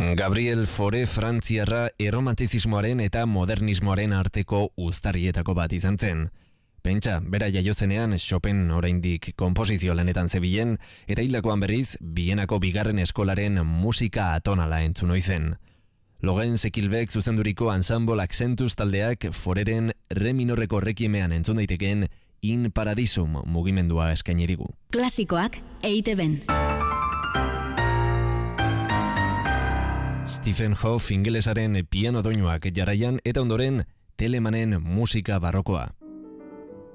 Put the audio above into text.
Gabriel Fauré frantziarra erromantizismoaren eta modernismoaren arteko uztarrietako bat izan zen. Pentsa, bera jaiozenean Chopin oraindik konposizio lanetan zebilen, eta hildakoan berriz, Bienako bigarren eskolaren musika atonala entzun oizen. Logan Sekilbek zuzenduriko Ensemble Accentus taldeak Faureren re minorreko rekiemean entzun daitekeen In Paradisum mugimendua eskaini digu. Klasikoak EITB-n. Stephen Hoff ingelesaren piano doinuak jarraian eta ondoren Telemanen musika barrokoa.